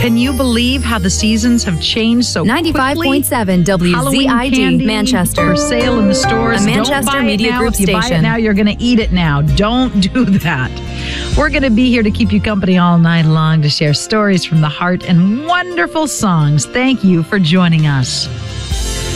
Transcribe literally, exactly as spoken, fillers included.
Can you believe how the seasons have changed so quickly? ninety-five point seven W Z I D, Manchester. For sale in the stores. A Manchester Don't buy Media it now. Group if you buy it station. now, you're going to eat it now. Don't do that. We're going to be here to keep you company all night long to share stories from the heart and wonderful songs. Thank you for joining us.